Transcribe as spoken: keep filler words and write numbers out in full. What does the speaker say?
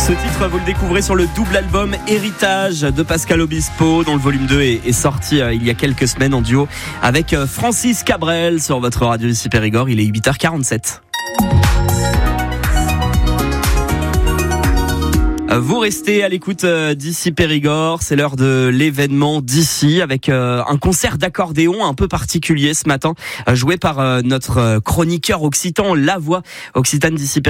Ce titre, vous le découvrez sur le double album Héritage de Pascal Obispo, dont le volume deux est, est sorti euh, il y a quelques semaines en duo avec euh, Francis Cabrel sur votre radio ici Périgord. Il est huit heures quarante-sept. Vous restez à l'écoute d'ici Périgord, c'est l'heure de l'événement d'ici avec un concert d'accordéon un peu particulier ce matin, joué par notre chroniqueur occitan, la voix occitane d'ici Périgord.